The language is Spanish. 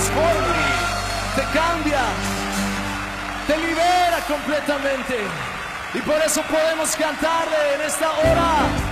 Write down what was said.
transforma, te cambia, te libera completamente. Y por eso podemos cantarle en esta hora.